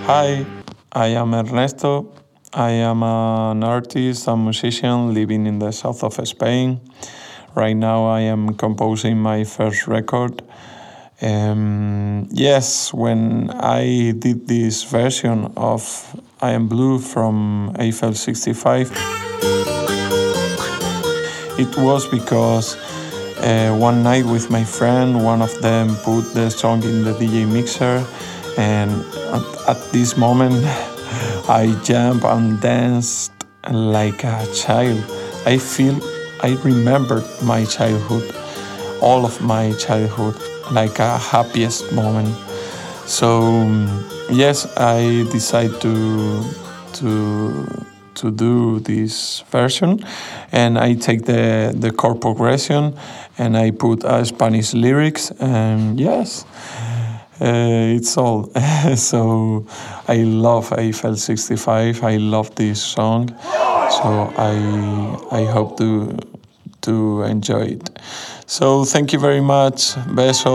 Hi, I am Ernesto. I am an artist and musician living in the south of Spain. Right now, I am composing my first record. Yes, when I did this version of I Am Blue from Eiffel 65, it was because one night with my friend, one of them put the song in the DJ mixer, and at this moment, I jumped and danced like a child. I remembered my childhood, all of my childhood, like a happiest moment. So yes, I decided to do this version, and I take the chord progression, and I put Spanish lyrics, and yes, it's all. So I love Eiffel 65. I love this song, so I hope to enjoy it. So thank you very much. Besos.